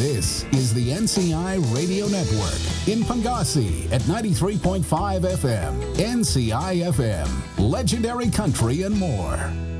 This is the NCI Radio Network in Pangasi at 93.5 FM, NCI FM, Legendary Country and more.